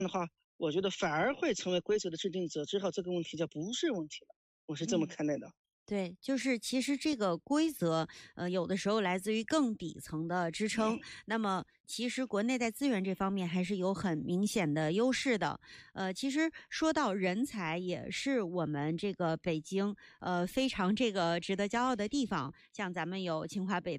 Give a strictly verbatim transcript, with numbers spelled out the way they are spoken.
的话，我觉得反而会成为规则的制定者，之后这个问题就不是问题了，我是这么嗯。 看待的。 对，就是其实这个规则，呃，有的时候来自于更底层的支撑。那么其实国内在资源这方面还是有很明显的优势的。呃，其实说到人才也是我们这个北京，呃，非常这个值得骄傲的地方，像咱们有清华北大